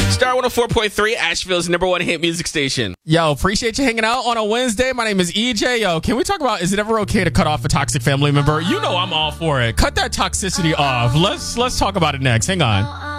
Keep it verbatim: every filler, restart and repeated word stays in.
Star one oh four point three, Asheville's number one hit music station. Yo, appreciate you hanging out on a Wednesday. My name is E J. Yo, can we talk about, is it ever okay to cut off a toxic family member? You know I'm all for it. Cut that toxicity off. Let's let's talk about it next. Hang on.